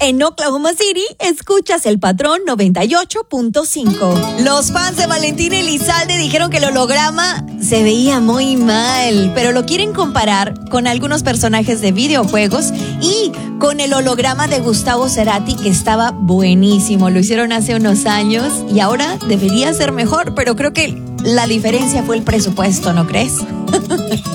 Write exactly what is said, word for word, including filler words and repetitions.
En Oklahoma City, escuchas El Patrón noventa y ocho punto cinco. Los fans de Valentín Elizalde dijeron que el holograma se veía muy mal, pero lo quieren comparar con algunos personajes de videojuegos y con el holograma de Gustavo Cerati, que estaba buenísimo. Lo hicieron hace unos años y ahora debería ser mejor, pero creo que la diferencia fue el presupuesto, ¿no crees?